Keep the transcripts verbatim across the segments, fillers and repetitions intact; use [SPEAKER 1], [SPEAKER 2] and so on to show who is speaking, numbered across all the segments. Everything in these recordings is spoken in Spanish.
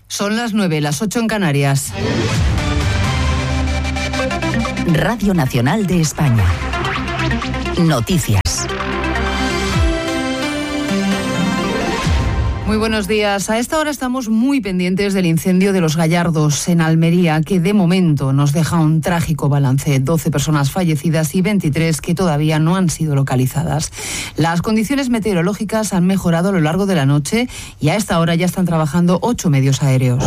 [SPEAKER 1] Son las nueve, las ocho en Canarias.
[SPEAKER 2] Radio Nacional de España. Noticias.
[SPEAKER 1] Muy buenos días. A esta hora estamos muy pendientes del incendio de Los Gallardos en Almería, que de momento nos deja un trágico balance. doce personas fallecidas y veintitrés que todavía no han sido localizadas. Las condiciones meteorológicas han mejorado a lo largo de la noche y a esta hora ya están trabajando ocho medios aéreos.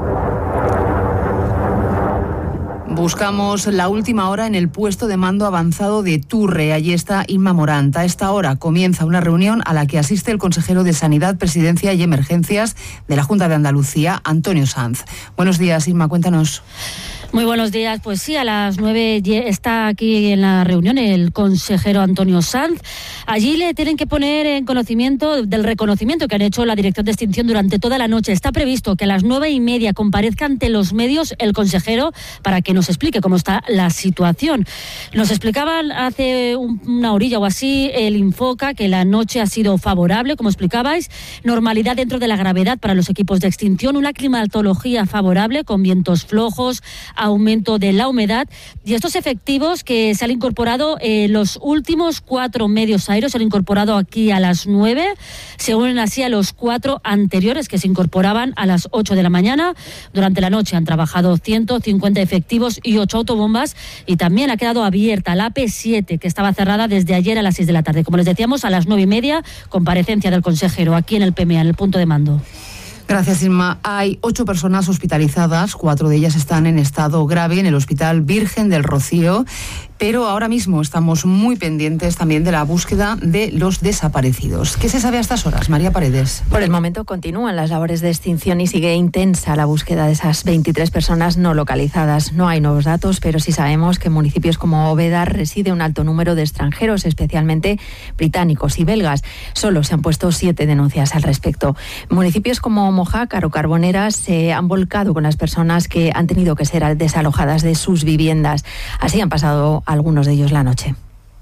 [SPEAKER 1] Buscamos la última hora en el puesto de mando avanzado de Turre. Allí está Inma Morant. A esta hora comienza una reunión a la que asiste el consejero de Sanidad, Presidencia y Emergencias de la Junta de Andalucía, Antonio Sanz. Buenos días, Inma, cuéntanos.
[SPEAKER 3] Muy buenos días. Pues sí, a las nueve está aquí en la reunión el consejero Antonio Sanz. Allí le tienen que poner en conocimiento del reconocimiento que han hecho la Dirección de Extinción durante toda la noche. Está previsto que a las nueve y media comparezca ante los medios el consejero para que nos explique cómo está la situación. Nos explicaban hace un, una orilla o así el Infoca que la noche ha sido favorable, como explicabais, normalidad dentro de la gravedad para los equipos de extinción, una climatología favorable con vientos flojos, aumento de la humedad y estos efectivos que se han incorporado, eh, los últimos cuatro medios aéreos se han incorporado aquí a las nueve, se unen así a los cuatro anteriores que se incorporaban a las ocho de la mañana. Durante la noche han trabajado ciento cincuenta efectivos y ocho autobombas y también ha quedado abierta la A P siete que estaba cerrada desde ayer a las seis de la tarde. Como les decíamos, a las nueve y media, comparecencia del consejero aquí en el P M A, en el punto de mando.
[SPEAKER 1] Gracias, Inma. Hay ocho personas hospitalizadas, cuatro de ellas están en estado grave en el Hospital Virgen del Rocío, pero ahora mismo estamos muy pendientes también de la búsqueda de los desaparecidos. ¿Qué se sabe a estas horas, María Paredes?
[SPEAKER 4] Por el momento continúan las labores de extinción y sigue intensa la búsqueda de esas veintitrés personas no localizadas. No hay nuevos datos, pero sí sabemos que en municipios como Úbeda reside un alto número de extranjeros, especialmente británicos y belgas. Solo se han puesto siete denuncias al respecto. Municipios como Mojácar o Carboneras se han volcado con las personas que han tenido que ser desalojadas de sus viviendas. Así han pasado algunos de ellos la noche.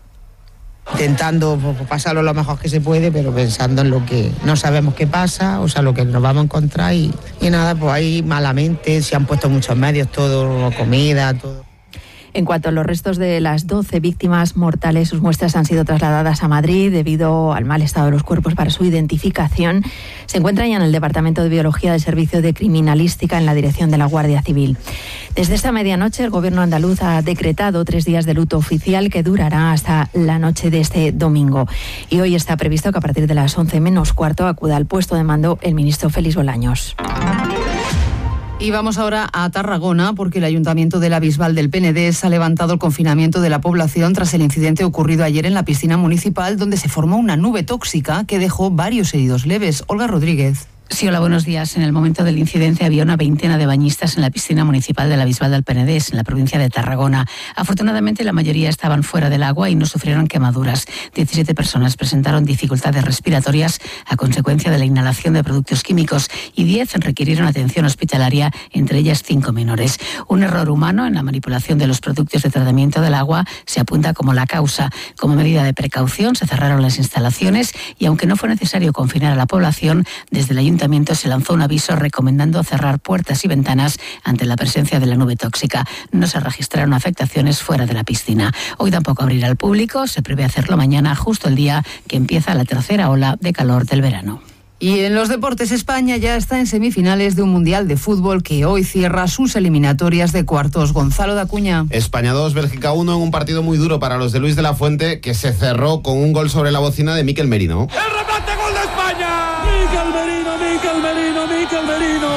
[SPEAKER 5] Intentando pasarlo lo mejor que se puede, pero pensando en lo que no sabemos qué pasa, o sea, lo que nos vamos a encontrar y, y nada, pues ahí malamente se han puesto muchos medios, todo, comida, todo.
[SPEAKER 4] En cuanto a los restos de las doce víctimas mortales, sus muestras han sido trasladadas a Madrid debido al mal estado de los cuerpos para su identificación. Se encuentran ya en el Departamento de Biología del Servicio de Criminalística en la dirección de la Guardia Civil. Desde esta medianoche, el Gobierno andaluz ha decretado tres días de luto oficial que durará hasta la noche de este domingo. Y hoy está previsto que a partir de las once menos cuarto acuda al puesto de mando el ministro Félix Bolaños.
[SPEAKER 1] Y vamos ahora a Tarragona porque el Ayuntamiento de la Bisbal del Penedés ha levantado el confinamiento de la población tras el incidente ocurrido ayer en la piscina municipal donde se formó una nube tóxica que dejó varios heridos leves. Olga Rodríguez.
[SPEAKER 6] Sí, hola, buenos días. En el momento del incidente había una veintena de bañistas en la piscina municipal de la Bisbal del Penedés, en la provincia de Tarragona. Afortunadamente, la mayoría estaban fuera del agua y no sufrieron quemaduras. diecisiete personas presentaron dificultades respiratorias a consecuencia de la inhalación de productos químicos y diez requirieron atención hospitalaria, entre ellas cinco menores. Un error humano en la manipulación de los productos de tratamiento del agua se apunta como la causa. Como medida de precaución, se cerraron las instalaciones y, aunque no fue necesario confinar a la población, desde el Ayuntamiento se lanzó un aviso recomendando cerrar puertas y ventanas ante la presencia de la nube tóxica. No se registraron afectaciones fuera de la piscina. Hoy tampoco abrirá al público, se prevé hacerlo mañana, justo el día que empieza la tercera ola de calor del verano.
[SPEAKER 1] Y en los deportes, España ya está en semifinales de un Mundial de Fútbol que hoy cierra sus eliminatorias de cuartos. Gonzalo de Acuña.
[SPEAKER 7] España dos, Bélgica uno en un partido muy duro para los de Luis de la Fuente, que se cerró con un gol sobre la bocina de Mikel Merino.
[SPEAKER 8] ¡El remate, gol de España! ¡Mikel Merino, Mikel Merino, Mikel Merino!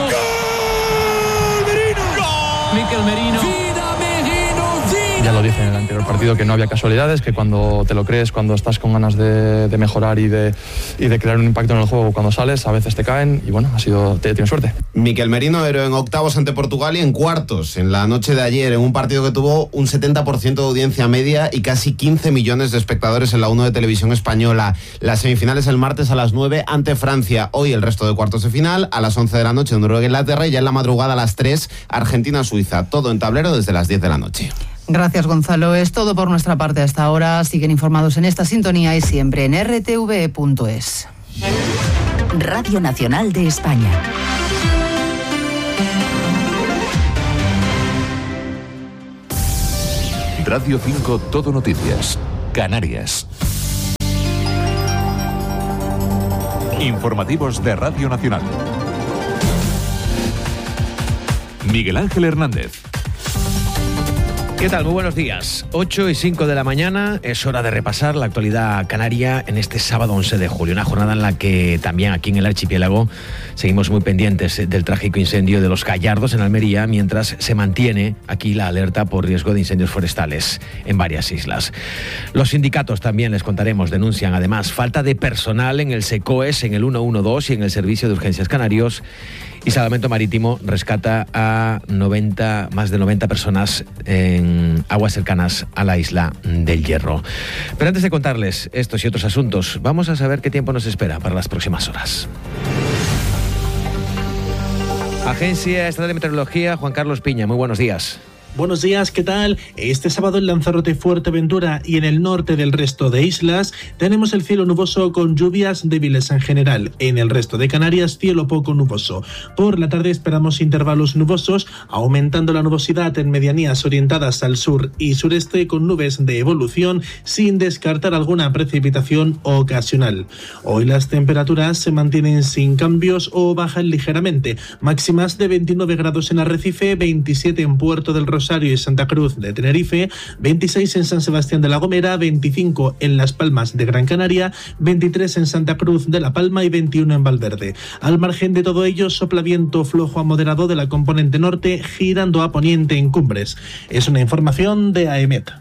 [SPEAKER 8] ¡Gol, Merino! ¡Gol!
[SPEAKER 9] Mikel Merino.
[SPEAKER 8] ¡Vida, Merino, vida!
[SPEAKER 9] Ya lo dije en el anterior partido que no había casualidades, que cuando te lo crees, cuando estás con ganas de, de mejorar y de, y de crear un impacto en el juego, cuando sales, a veces te caen y bueno, ha sido, te, tienes suerte.
[SPEAKER 7] Mikel Merino héroe en octavos ante Portugal y en cuartos en la noche de ayer, en un partido que tuvo un setenta por ciento de audiencia media y casi quince millones de espectadores en la uno de Televisión Española. Las semifinales el martes a las nueve ante Francia. Hoy el resto de cuartos de final a las once de la noche Noruega-Inglaterra y ya en la madrugada a las tres Argentina-Suiza. Todo en tablero desde las diez de la noche.
[SPEAKER 1] Gracias, Gonzalo. Es todo por nuestra parte hasta ahora. Siguen informados en esta sintonía y siempre en r t v punto es.
[SPEAKER 2] Radio Nacional de España.
[SPEAKER 10] Radio cinco Todo Noticias. Canarias. Informativos de Radio Nacional. Miguel Ángel Hernández.
[SPEAKER 11] ¿Qué tal? Muy buenos días. ocho y cinco de la mañana, es hora de repasar la actualidad canaria en este sábado once de julio, una jornada en la que también aquí en el archipiélago seguimos muy pendientes del trágico incendio de Los Gallardos en Almería, mientras se mantiene aquí la alerta por riesgo de incendios forestales en varias islas. Los sindicatos, también les contaremos, denuncian además falta de personal en el SECOES, en el ciento doce y en el Servicio de Urgencias Canarios. Y Salvamento Marítimo rescata a noventa, más de noventa personas en aguas cercanas a la isla del Hierro. Pero antes de contarles estos y otros asuntos, vamos a saber qué tiempo nos espera para las próximas horas. Agencia Estatal de Meteorología, Juan Carlos Piña, muy buenos días.
[SPEAKER 12] Buenos días, ¿qué tal? Este sábado en Lanzarote, Fuerteventura y en el norte del resto de islas tenemos el cielo nuboso con lluvias débiles en general. En el resto de Canarias, cielo poco nuboso. Por la tarde esperamos intervalos nubosos, aumentando la nubosidad en medianías orientadas al sur y sureste con nubes de evolución, sin descartar alguna precipitación ocasional. Hoy las temperaturas se mantienen sin cambios o bajan ligeramente. Máximas de veintinueve grados en Arrecife, veintisiete en Puerto del Rosario y Santa Cruz de Tenerife, veintiséis en San Sebastián de la Gomera, veinticinco en Las Palmas de Gran Canaria, veintitrés en Santa Cruz de La Palma y veintiuno en Valverde. Al margen de todo ello, sopla viento flojo a moderado de la componente norte, girando a poniente en Cumbres. Es una información de AEMET.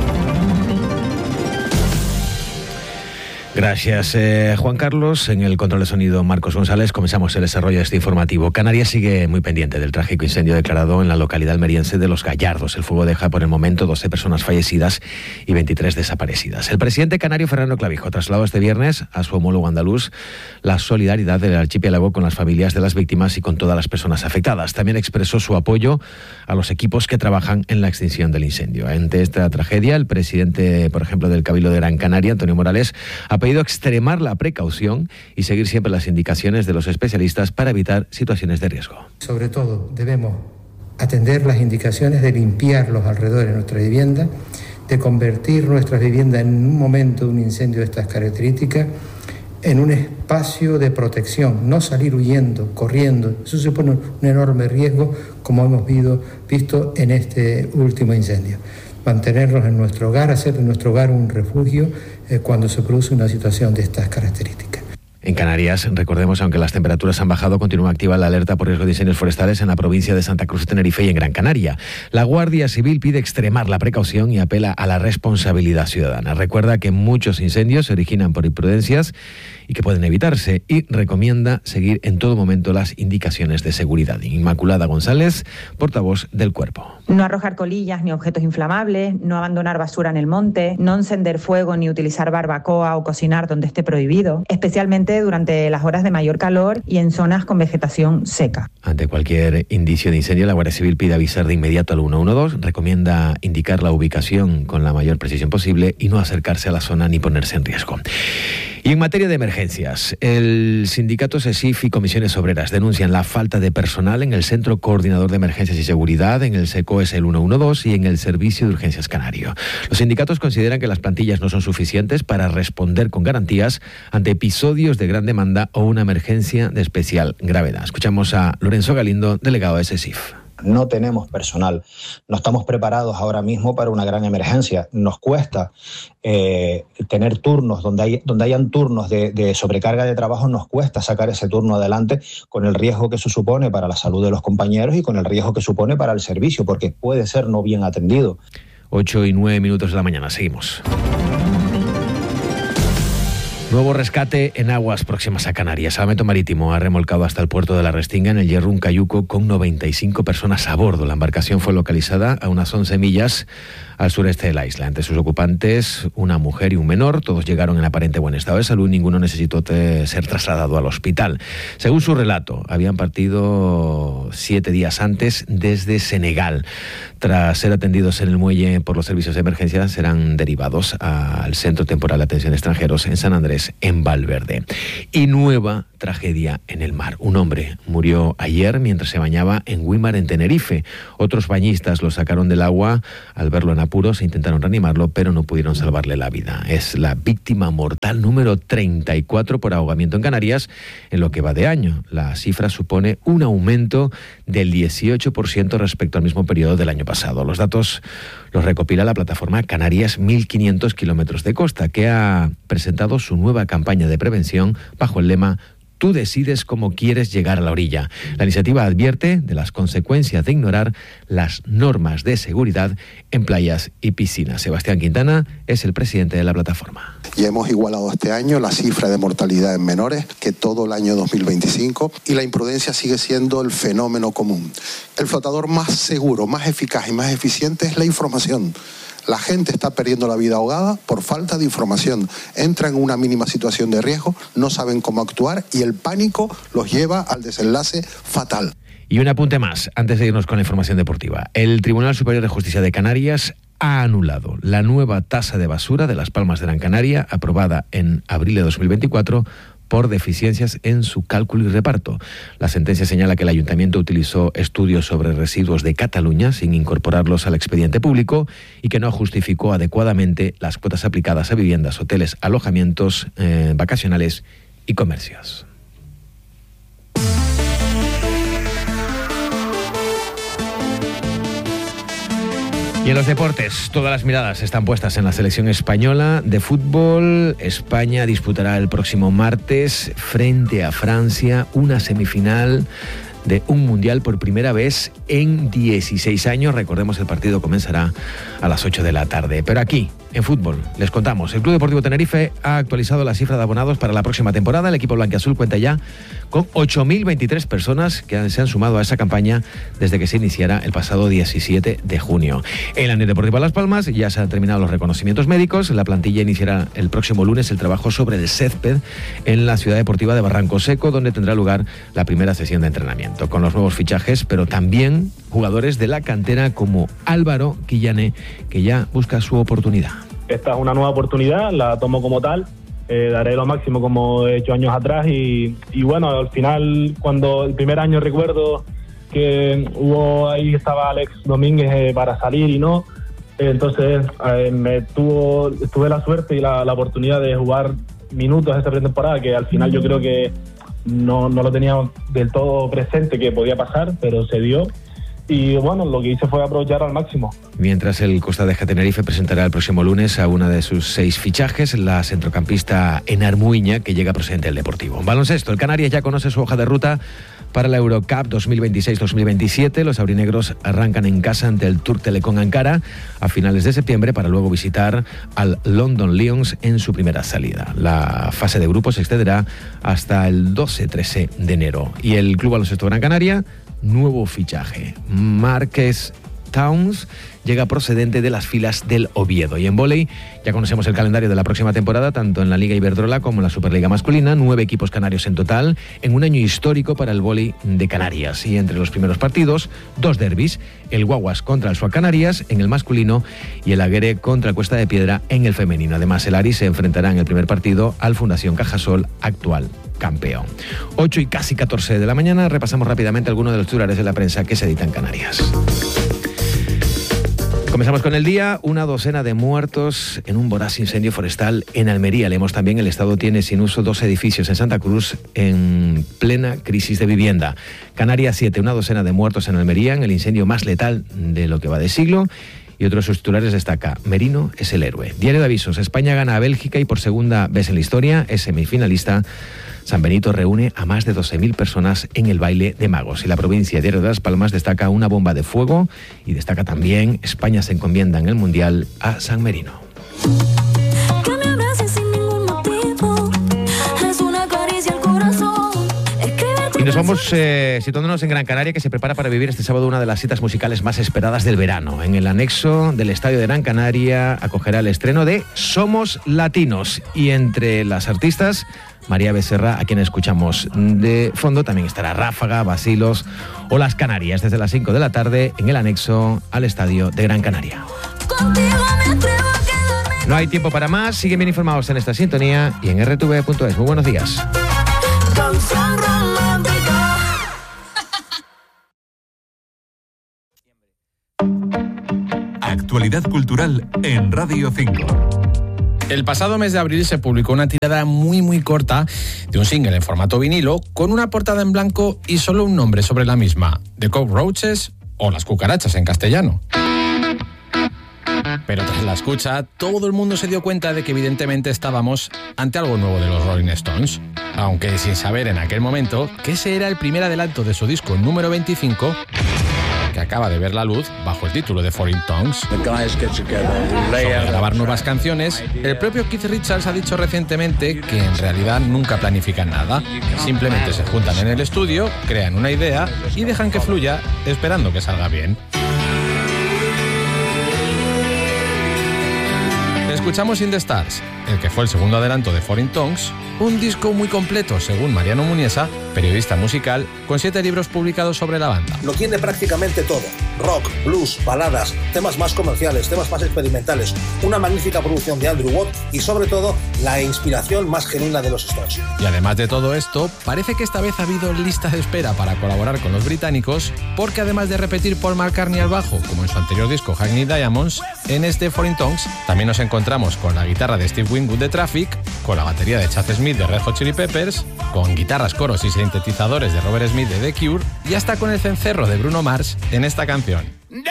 [SPEAKER 11] Gracias, eh, Juan Carlos. En el control de sonido, Marcos González. Comenzamos el desarrollo de este informativo. Canarias sigue muy pendiente del trágico incendio declarado en la localidad almeriense de Los Gallardos. El fuego deja por el momento doce personas fallecidas y veintitrés desaparecidas. El presidente canario Fernando Clavijo trasladó este viernes a su homólogo andaluz la solidaridad del archipiélago con las familias de las víctimas y con todas las personas afectadas. También expresó su apoyo a los equipos que trabajan en la extinción del incendio. Ante esta tragedia, el presidente, por ejemplo, del Cabildo de Gran Canaria, Antonio Morales, ha pedido extremar la precaución y seguir siempre las indicaciones de los especialistas para evitar situaciones de riesgo.
[SPEAKER 13] Sobre todo, debemos atender las indicaciones de limpiar los alrededores de nuestra vivienda, de convertir nuestras viviendas en un momento de un incendio de estas características en un espacio de protección, no salir huyendo, corriendo. Eso supone un enorme riesgo, como hemos visto en este último incendio. Mantenernos en nuestro hogar, hacer de nuestro hogar un refugio eh, cuando se produce una situación de estas características.
[SPEAKER 11] En Canarias, recordemos, aunque las temperaturas han bajado, continúa activa la alerta por riesgo de incendios forestales en la provincia de Santa Cruz de Tenerife y en Gran Canaria. La Guardia Civil pide extremar la precaución y apela a la responsabilidad ciudadana. Recuerda que muchos incendios se originan por imprudencias y que pueden evitarse, y recomienda seguir en todo momento las indicaciones de seguridad. Inmaculada González, portavoz del Cuerpo.
[SPEAKER 14] No arrojar colillas ni objetos inflamables, no abandonar basura en el monte, no encender fuego ni utilizar barbacoa o cocinar donde esté prohibido, especialmente durante las horas de mayor calor y en zonas con vegetación seca.
[SPEAKER 11] Ante cualquier indicio de incendio, la Guardia Civil pide avisar de inmediato al ciento doce, recomienda indicar la ubicación con la mayor precisión posible y no acercarse a la zona ni ponerse en riesgo. Y en materia de emergencias, el sindicato SESIF y comisiones obreras denuncian la falta de personal en el Centro Coordinador de Emergencias y Seguridad, en el SECOES, el ciento doce y en el Servicio de Urgencias Canario. Los sindicatos consideran que las plantillas no son suficientes para responder con garantías ante episodios de gran demanda o una emergencia de especial gravedad. Escuchamos a Lorenzo Galindo, delegado de SESIF.
[SPEAKER 15] No tenemos personal, no estamos preparados ahora mismo para una gran emergencia. Nos cuesta eh, tener turnos, donde, hay, donde hayan turnos de, de sobrecarga de trabajo, nos cuesta sacar ese turno adelante con el riesgo que eso supone para la salud de los compañeros y con el riesgo que supone para el servicio, porque puede ser no bien atendido.
[SPEAKER 11] ocho y nueve minutos de la mañana, seguimos. Nuevo rescate en aguas próximas a Canarias. Salvamento Marítimo ha remolcado hasta el puerto de la Restinga, en el Hierro, un cayuco con noventa y cinco personas a bordo. La embarcación fue localizada a unas once millas al sureste de la isla. Entre sus ocupantes, una mujer y un menor. Todos llegaron en aparente buen estado de salud. Ninguno necesitó te- ser trasladado al hospital. Según su relato, habían partido siete días antes desde Senegal. Tras ser atendidos en el muelle por los servicios de emergencia, serán derivados al Centro Temporal de Atención de Extranjeros en San Andrés, vacaciones en Valverde. Y nueva tragedia en el mar. Un hombre murió ayer mientras se bañaba en Güímar, en Tenerife. Otros bañistas lo sacaron del agua. Al verlo en apuros e intentaron reanimarlo, pero no pudieron salvarle la vida. Es la víctima mortal número treinta y cuatro por ahogamiento en Canarias en lo que va de año. La cifra supone un aumento del dieciocho por ciento respecto al mismo periodo del año pasado. Los datos los recopila la plataforma Canarias mil quinientos kilómetros de costa, que ha presentado su nueva campaña de prevención bajo el lema Tú decides cómo quieres llegar a la orilla. La iniciativa advierte de las consecuencias de ignorar las normas de seguridad en playas y piscinas. Sebastián Quintana es el presidente de la plataforma.
[SPEAKER 16] Ya hemos igualado este año la cifra de mortalidad en menores que todo el año dos mil veinticinco y la imprudencia sigue siendo el fenómeno común. El flotador más seguro, más eficaz y más eficiente es la información. La gente está perdiendo la vida ahogada por falta de información. Entra en una mínima situación de riesgo, no saben cómo actuar y el pánico los lleva al desenlace fatal.
[SPEAKER 11] Y un apunte más, antes de irnos con la información deportiva. El Tribunal Superior de Justicia de Canarias ha anulado la nueva tasa de basura de Las Palmas de Gran Canaria, aprobada en abril de dos mil veinticuatro, por deficiencias en su cálculo y reparto. La sentencia señala que el ayuntamiento utilizó estudios sobre residuos de Cataluña sin incorporarlos al expediente público y que no justificó adecuadamente las cuotas aplicadas a viviendas, hoteles, alojamientos eh, vacacionales y comercios. Y en los deportes, todas las miradas están puestas en la selección española de fútbol. España disputará el próximo martes frente a Francia una semifinal de un mundial por primera vez en dieciséis años. Recordemos, el partido comenzará a las ocho de la tarde. Pero aquí, en fútbol, les contamos. El Club Deportivo Tenerife ha actualizado la cifra de abonados para la próxima temporada. El equipo blanquiazul cuenta ya con ocho mil veintitrés personas que se han sumado a esa campaña desde que se iniciara el pasado diecisiete de junio. En la Unión Deportiva Las Palmas ya se han terminado los reconocimientos médicos. La plantilla iniciará el próximo lunes el trabajo sobre el césped en la ciudad deportiva de Barranco Seco, donde tendrá lugar la primera sesión de entrenamiento, con los nuevos fichajes, pero también jugadores de la cantera como Álvaro Quillane, que ya busca su oportunidad.
[SPEAKER 17] Esta es una nueva oportunidad, la tomo como tal, eh, daré lo máximo como he hecho años atrás y, y bueno, al final, cuando el primer año recuerdo que hubo ahí estaba Alex Domínguez eh, para salir y no, eh, entonces eh, me tuvo, tuve la suerte y la, la oportunidad de jugar minutos esta pretemporada, que al final yo creo que no, no lo tenía del todo presente que podía pasar, pero se dio. Y bueno, lo que hice fue aprovechar al máximo.
[SPEAKER 11] Mientras el Costa de Tenerife presentará el próximo lunes a una de sus seis fichajes, la centrocampista Enar Muiña, que llega procedente del Deportivo. En baloncesto, el Canarias ya conoce su hoja de ruta para la Eurocup dos mil veintiséis dos mil veintisiete. Los aurinegros arrancan en casa ante el Turk Telecom Ankara a finales de septiembre para luego visitar al London Lions en su primera salida. La fase de grupos se extenderá hasta el doce trece de enero. Y el Club Baloncesto Gran Canaria, nuevo fichaje. Márquez Towns llega procedente de las filas del Oviedo. Y en vóley ya conocemos el calendario de la próxima temporada, tanto en la Liga Iberdrola como en la Superliga masculina. Nueve equipos canarios en total, en un año histórico para el vóley de Canarias. Y entre los primeros partidos, dos derbis: el Guaguas contra el Suac Canarias en el masculino y el Aguere contra el Cuesta de Piedra en el femenino. Además, el Aris se enfrentará en el primer partido al Fundación Cajasol, actual campeón. ocho y casi catorce de la mañana, repasamos rápidamente algunos de los titulares de la prensa que se editan en Canarias. Comenzamos con el día. Una docena de muertos en un voraz incendio forestal en Almería. Leemos también: el Estado tiene sin uso dos edificios en Santa Cruz en plena crisis de vivienda. Canarias siete, una docena de muertos en Almería en el incendio más letal de lo que va de siglo. Y otro de sus titulares destaca: Merino es el héroe. Diario de Avisos: España gana a Bélgica y por segunda vez en la historia es semifinalista. San Benito reúne a más de doce mil personas en el baile de magos. Y la provincia Diario de Las Palmas destaca una bomba de fuego y destaca también: España se encomienda en el Mundial a San Merino. Y nos vamos eh, situándonos en Gran Canaria, que se prepara para vivir este sábado una de las citas musicales más esperadas del verano. En el anexo del Estadio de Gran Canaria acogerá el estreno de Somos Latinos. Y entre las artistas, María Becerra, a quien escuchamos de fondo, también estará Ráfaga, Basilos o Las Canarias, desde las cinco de la tarde en el anexo al Estadio de Gran Canaria. Contigo me atrevo a quedarme No hay tiempo para más. Siguen bien informados en esta sintonía y en r t v punto es. Muy buenos días.
[SPEAKER 10] Actualidad cultural en Radio cinco.
[SPEAKER 18] El pasado mes de abril se publicó una tirada muy muy corta de un single en formato vinilo con una portada en blanco y solo un nombre sobre la misma, The Cockroaches o Las Cucarachas en castellano. Pero tras la escucha, todo el mundo se dio cuenta de que evidentemente estábamos ante algo nuevo de los Rolling Stones, aunque sin saber en aquel momento que ese era el primer adelanto de su disco número veinticinco, que acaba de ver la luz bajo el título de Foreign Tongues. Sobre grabar nuevas canciones, el propio Keith Richards ha dicho recientemente que en realidad nunca planifican nada, simplemente se juntan en el estudio, crean una idea y dejan que fluya, esperando que salga bien. Escuchamos In the Stars, el que fue el segundo adelanto de Foreign Tongues, un disco muy completo, según Mariano Muniesa, periodista musical, con siete libros publicados sobre la banda.
[SPEAKER 19] Lo tiene prácticamente todo. Rock, blues, baladas, temas más comerciales, temas más experimentales, una magnífica producción de Andrew Watt y, sobre todo, la inspiración más genuina de los Stones.
[SPEAKER 18] Y además de todo esto, parece que esta vez ha habido lista de espera para colaborar con los británicos, porque además de repetir Paul McCartney al bajo, como en su anterior disco Hackney Diamonds, en este Foreign Tongues también nos encontramos con la guitarra de Steve Winwood de Traffic, con la batería de Chad Smith de Red Hot Chili Peppers, con guitarras, coros y sintetizadores de Robert Smith de The Cure y hasta con el cencerro de Bruno Mars en esta canción.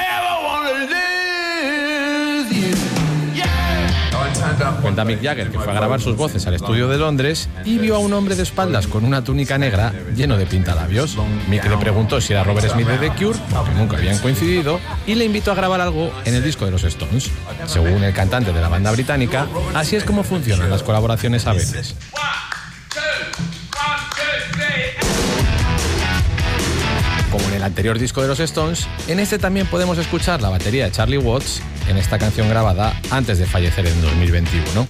[SPEAKER 18] Cuenta Mick Jagger que fue a grabar sus voces al estudio de Londres y vio a un hombre de espaldas con una túnica negra lleno de pintalabios. Mick le preguntó si era Robert Smith de The Cure, porque nunca habían coincidido, y le invitó a grabar algo en el disco de los Stones. Según el cantante de la banda británica, así es como funcionan las colaboraciones a veces. Como en el anterior disco de los Stones, en este también podemos escuchar la batería de Charlie Watts en esta canción grabada antes de fallecer en dos mil veintiuno.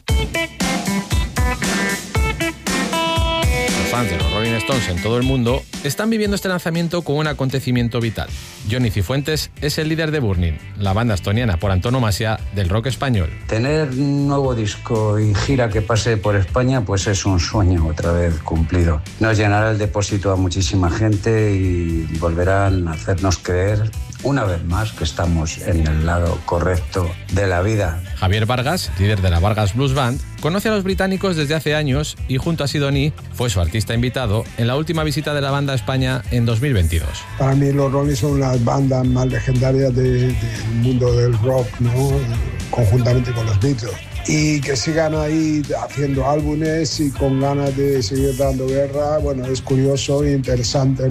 [SPEAKER 18] Los fans de los Rolling Stones en todo el mundo están viviendo este lanzamiento como un acontecimiento vital. Johnny Cifuentes es el líder de Burning, la banda estoniana por antonomasia del rock español.
[SPEAKER 20] Tener un nuevo disco y gira que pase por España pues es un sueño otra vez cumplido. Nos llenará el depósito a muchísima gente y volverán a hacernos creer una vez más que estamos en el lado correcto de la vida.
[SPEAKER 18] Javier Vargas, líder de la Vargas Blues Band, conoce a los británicos desde hace años y junto a Sidoní fue su artista invitado en la última visita de la banda a España en dos mil veintidós.
[SPEAKER 21] Para mí los Rolling son las bandas más legendarias de, del mundo del rock, ¿no? Conjuntamente con los Beatles. Y que sigan ahí haciendo álbumes y con ganas de seguir dando guerra, bueno, es curioso e interesante.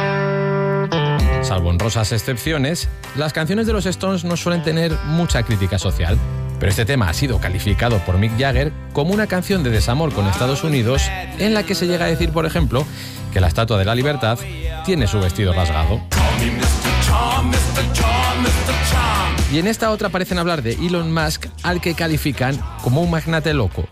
[SPEAKER 18] Salvo honrosas excepciones, las canciones de los Stones no suelen tener mucha crítica social, pero este tema ha sido calificado por Mick Jagger como una canción de desamor con Estados Unidos en la que se llega a decir, por ejemplo, que la Estatua de la Libertad tiene su vestido rasgado. Y en esta otra parecen hablar de Elon Musk, al que califican como un magnate loco.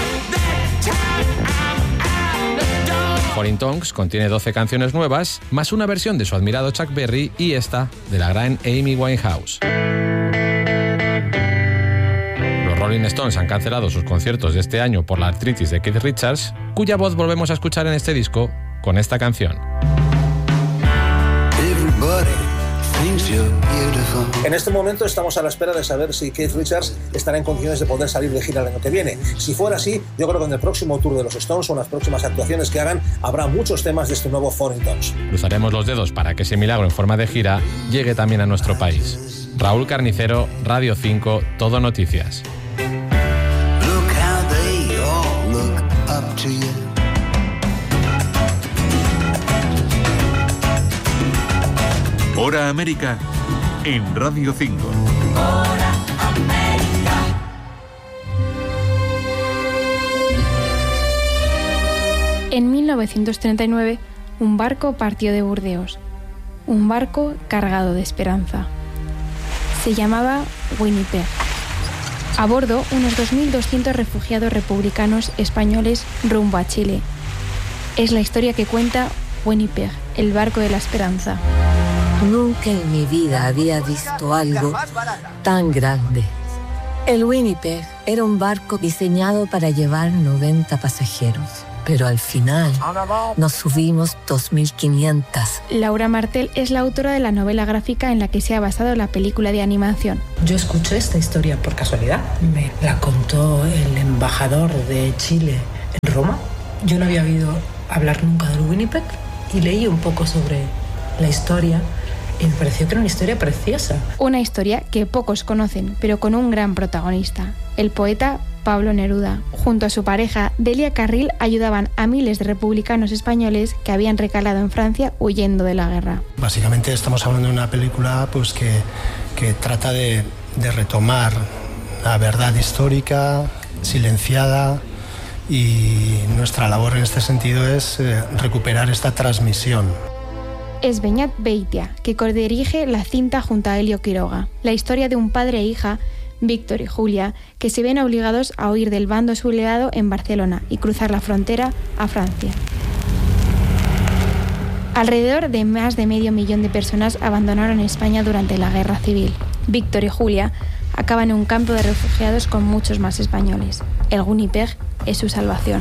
[SPEAKER 18] Foreign Tongues contiene doce canciones nuevas, más una versión de su admirado Chuck Berry y esta de la gran Amy Winehouse. Los Rolling Stones han cancelado sus conciertos de este año por la artritis de Keith Richards, cuya voz volvemos a escuchar en este disco con esta canción.
[SPEAKER 19] En este momento estamos a la espera de saber si Keith Richards estará en condiciones de poder salir de gira el año que viene. Si fuera así, yo creo que en el próximo tour de los Stones o en las próximas actuaciones que hagan, habrá muchos temas de este nuevo Foreign Tongues.
[SPEAKER 18] Cruzaremos los dedos para que ese milagro en forma de gira llegue también a nuestro país. Raúl Carnicero, Radio cinco, Todo Noticias.
[SPEAKER 10] Hora América en Radio cinco.
[SPEAKER 2] Hora América.
[SPEAKER 22] En mil novecientos treinta y nueve, un barco partió de Burdeos. Un barco cargado de esperanza. Se llamaba Winnipeg. A bordo, unos dos mil doscientos refugiados republicanos españoles rumbo a Chile. Es la historia que cuenta Winnipeg, el barco de la esperanza.
[SPEAKER 23] Nunca en mi vida había visto algo tan grande,
[SPEAKER 3] El Winnipeg era un barco diseñado para llevar noventa pasajeros, pero al final nos subimos dos mil quinientos.
[SPEAKER 22] Laura Martel es la autora de la novela gráfica en la que se ha basado la película de animación.
[SPEAKER 5] Yo escuché esta historia por casualidad. Me la contó el embajador de Chile en Roma. Yo no había oído hablar nunca del Winnipeg y leí un poco sobre la historia y me pareció que era una historia preciosa.
[SPEAKER 22] Una historia que pocos conocen, pero con un gran protagonista, el poeta Pablo Neruda. Junto a su pareja Delia Carril ayudaban a miles de republicanos españoles que habían recalado en Francia huyendo de la guerra.
[SPEAKER 23] Básicamente estamos hablando de una película pues, que, que trata de, de retomar la verdad histórica, silenciada, y nuestra labor en este sentido es eh, recuperar esta transmisión.
[SPEAKER 22] Es Beñat Beitia, que codirige la cinta junto a Elio Quiroga. La historia de un padre e hija, Víctor y Julia, que se ven obligados a huir del bando sublevado en Barcelona y cruzar la frontera a Francia. Alrededor de más de medio millón de personas abandonaron España durante la Guerra Civil. Víctor y Julia acaban en un campo de refugiados con muchos más españoles. El Winnipeg es su salvación.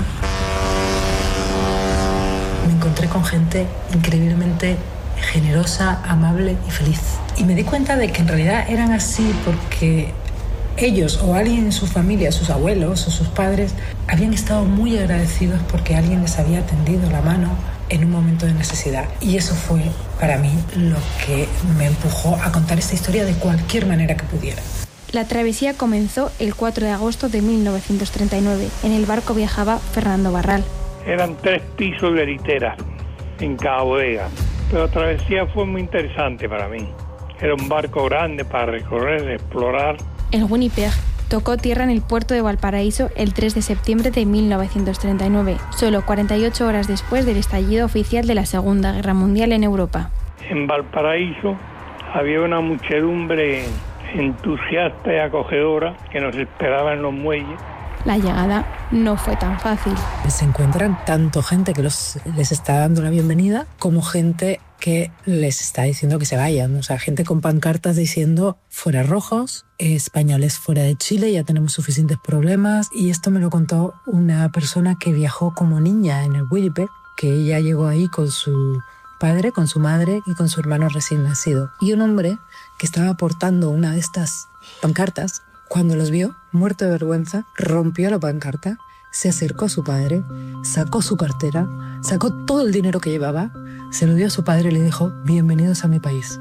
[SPEAKER 5] Me encontré con gente increíblemente generosa, amable y feliz. Y me di cuenta de que en realidad eran así porque ellos o alguien en su familia, sus abuelos o sus padres, habían estado muy agradecidos porque alguien les había tendido la mano en un momento de necesidad. Y eso fue para mí lo que me empujó a contar esta historia de cualquier manera que pudiera.
[SPEAKER 22] La travesía comenzó el cuatro de agosto de mil novecientos treinta y nueve. En el barco viajaba Fernando Barral.
[SPEAKER 24] Eran tres pisos de litera en cada bodega, pero la travesía fue muy interesante para mí. Era un barco grande para recorrer, explorar.
[SPEAKER 22] El Winnipeg tocó tierra en el puerto de Valparaíso el tres de septiembre de mil novecientos treinta y nueve, solo cuarenta y ocho horas después del estallido oficial de la Segunda Guerra Mundial en Europa.
[SPEAKER 24] En Valparaíso había una muchedumbre entusiasta y acogedora que nos esperaba en los muelles.
[SPEAKER 22] La llegada no fue tan fácil.
[SPEAKER 5] Se encuentran tanto gente que los, les está dando la bienvenida como gente que les está diciendo que se vayan. O sea, gente con pancartas diciendo fuera rojos, españoles fuera de Chile, ya tenemos suficientes problemas. Y esto me lo contó una persona que viajó como niña en el Winnipeg, que ella llegó ahí con su padre, con su madre y con su hermano recién nacido. Y un hombre que estaba portando una de estas pancartas, cuando los vio, muerto de vergüenza, rompió la pancarta, se acercó a su padre, sacó su cartera, sacó todo el dinero que llevaba, se lo dio a su padre y le dijo: bienvenidos a mi país.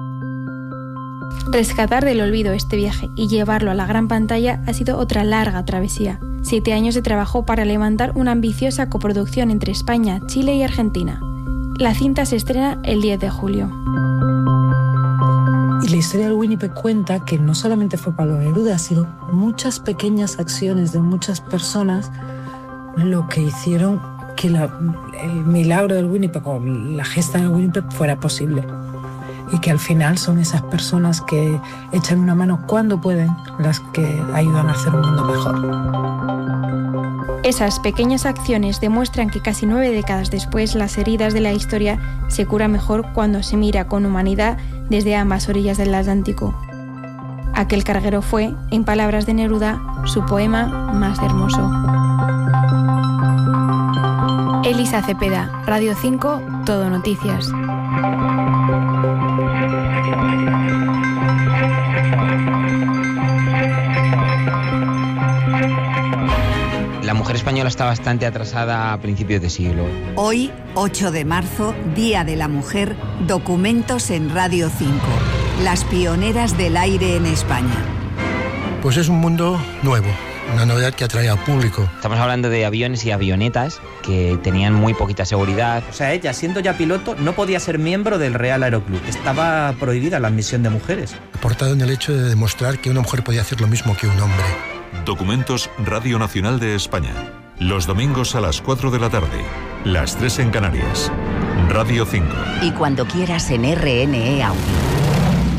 [SPEAKER 22] Rescatar del olvido este viaje y llevarlo a la gran pantalla ha sido otra larga travesía. Siete años de trabajo para levantar una ambiciosa coproducción entre España, Chile y Argentina. La cinta se estrena el diez de julio.
[SPEAKER 5] Y la historia del Winnipeg cuenta que no solamente fue Pablo Neruda, ha sido muchas pequeñas acciones de muchas personas lo que hicieron que la, el milagro del Winnipeg o la gesta del Winnipeg fuera posible. Y que al final son esas personas que echan una mano cuando pueden las que ayudan a hacer un mundo mejor.
[SPEAKER 22] Esas pequeñas acciones demuestran que casi nueve décadas después las heridas de la historia se curan mejor cuando se mira con humanidad desde ambas orillas del Atlántico. Aquel carguero fue, en palabras de Neruda, su poema más hermoso. Elisa Cepeda, Radio cinco, Todo Noticias.
[SPEAKER 25] La mujer española está bastante atrasada a principios de siglo.
[SPEAKER 26] Hoy, ocho de marzo, Día de la Mujer, documentos en Radio cinco. Las pioneras del aire en España.
[SPEAKER 21] Pues es un mundo nuevo, una novedad que atrae al público.
[SPEAKER 25] Estamos hablando de aviones y avionetas que tenían muy poquita seguridad.
[SPEAKER 27] O sea, ella, siendo ya piloto, no podía ser miembro del Real Aeroclub. Estaba prohibida la admisión de mujeres.
[SPEAKER 21] Aportado en el hecho de demostrar que una mujer podía hacer lo mismo que un hombre.
[SPEAKER 10] Documentos Radio Nacional de España. Los domingos a las cuatro de la tarde. Las tres en Canarias. Radio cinco.
[SPEAKER 26] Y cuando quieras en R N E Audio.